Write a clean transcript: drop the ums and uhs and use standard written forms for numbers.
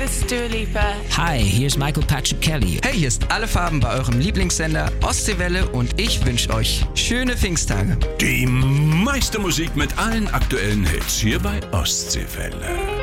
this is Dua Lipa. Hi, hier ist Michael Patrick Kelly. Hey, hier ist Alle Farben bei eurem Lieblingssender Ostseewelle und ich wünsche euch schöne Pfingsttage. Die meiste Musik mit allen aktuellen Hits hier bei Ostseewelle.